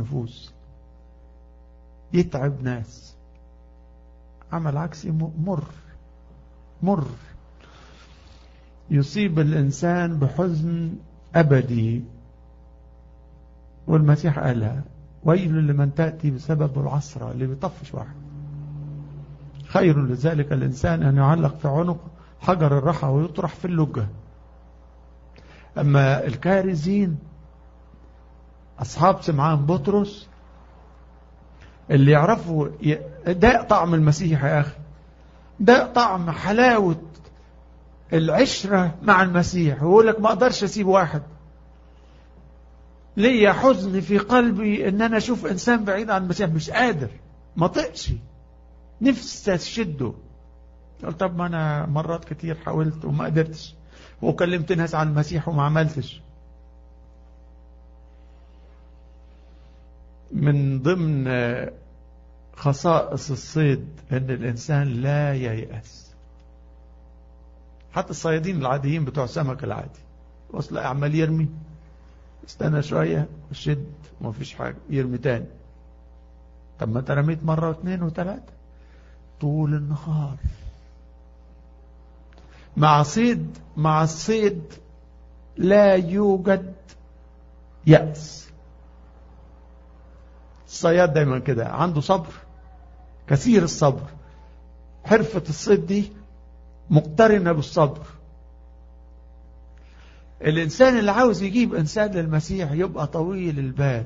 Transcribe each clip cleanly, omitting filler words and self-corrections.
نفوس، يتعب ناس. عمل عكسي مر يصيب الإنسان بحزن أبدي. والمسيح قالها: ويل لمن تأتي بسبب العصرة، اللي بيطفش واحد. خير لذلك الإنسان أن يعلق في عنقه حجر الرحى ويطرح في اللجة. أما الكارزين أصحاب سمعان بطرس اللي يعرفوا ده طعم المسيح يا أخي، ده طعم حلاوة العشرة مع المسيح، ويقول لك ما أقدرش أسيب واحد، ليا حزن في قلبي إن أنا أشوف إنسان بعيد عن المسيح، مش قادر، ما طقش، نفسي أشده. قلت طب ما أنا مرات كتير حاولت وما قدرتش، وكلمت ناس عن المسيح وما عملتش. من ضمن خصائص الصيد ان الانسان لا ييأس. حتى الصيادين العاديين بتوع السمك العادي وصل عمال يرمي، استنى شوية شد ما فيش حاجة، يرمي تاني. طب ما انت رميت مرة واثنين وثلاثة طول النهار. مع الصيد لا يوجد يأس. الصياد دايما كده عنده صبر، كثير الصبر. حرفة الصيد دي مقترنة بالصبر. الإنسان اللي عاوز يجيب إنسان للمسيح يبقى طويل البال،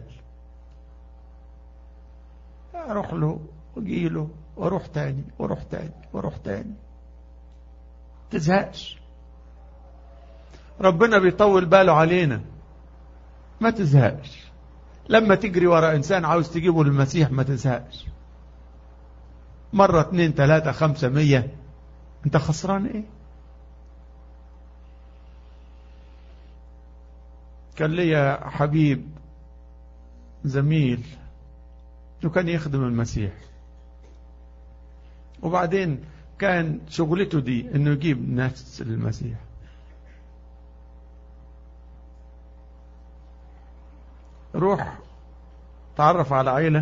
أروح له وأجي له وأروح تاني وأروح تاني وأروح تاني، تزهقش. ربنا بيطول باله علينا، ما تزهقش. لما تجري ورا إنسان عاوز تجيبه للمسيح ما تزهقش. مرة 2 3 5 100، انت خسران ايه؟ كان ليا حبيب زميل وكان يخدم المسيح، وبعدين كان شغلته دي انه يجيب ناس للمسيح. روح تعرف على عائلة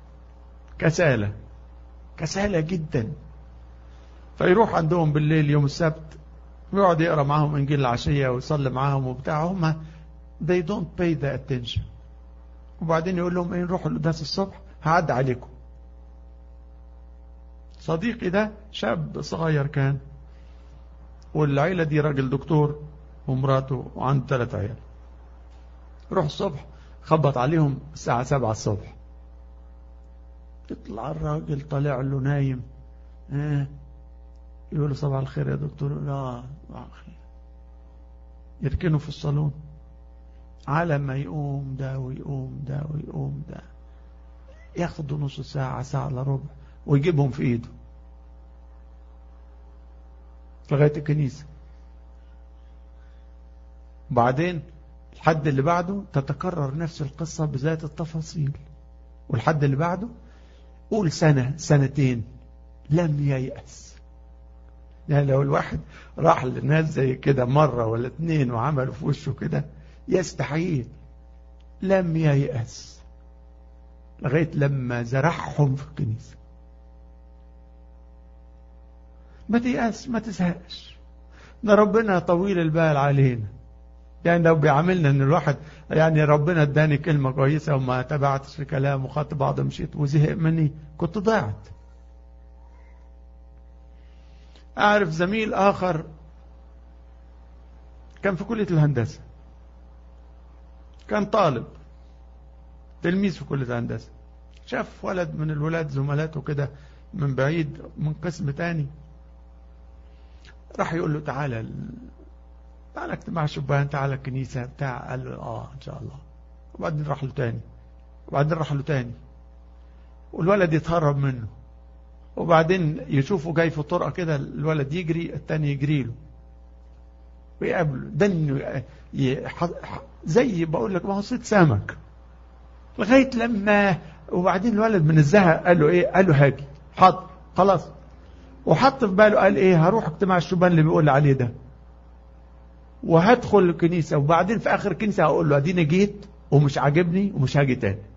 كسالة جدا، فيروح عندهم بالليل يوم السبت ويقعد يقرأ معهم إنجيل العشية ويصلي معهم وبتاع. هم they don't pay the attention. وبعدين يقول لهم ايه، نروحوا القداس الصبح هعد عليكم. صديقي ده شاب صغير كان، والعيلة دي راجل دكتور ومراته وعنده 3 عيال. روح الصبح خبط عليهم الساعة 7 الصبح، يطلع الراجل طالع له نايم، يقول له صباح الخير يا دكتور، لا صباح الخير، يركنه في الصالون على ما يقوم ده ويقوم ده ويقوم ده، ياخد نص ساعة ساعة الا ربع ويجيبهم في ايده لغاية الكنيسة. بعدين الحد اللي بعده تتكرر نفس القصة بذات التفاصيل، والحد اللي بعده قول 1 2 لم ييأس. يعني لو الواحد راح للناس زي كده مرة ولا 2 وعملوا في وشه كده يستحيل. لم ييأس لغاية لما زرعهم في الكنيسة. ما تيأس، ما تزهقش، ده ربنا طويل البال علينا. يعني لو بيعاملنا ان الواحد يعني ربنا اداني كلمة كويسة وما تبعتش في كلام وخدت بعض مشيت وزهق مني كنت ضاعت. اعرف زميل اخر كان في كلية الهندسة، كان طالب تلميذ في كلية الهندسة، شاف ولد من الولاد زملاته كده من بعيد من قسم تاني، راح يقول له تعالى اجتماع شبان، تعالى الكنيسة بتاع. قال له ان شاء الله. وبعدين راح له تاني، وبعدين راح له تاني، والولد يتهرب منه، وبعدين يشوفه جاي في الطرقة كده، الولد يجري التاني يجري له ويقابله، دنه زي بقول لك ما هو صيد سمك، لغاية لما وبعدين الولد من الزهق قال له ايه، قال له هاجي حاضر خلاص، وحط في باله قال ايه، هروح اجتماع الشبان اللي بيقول عليه ده وهدخل الكنيسة، وبعدين في اخر الكنيسة هقول له اديني جيت ومش عاجبني ومش هاجي تاني.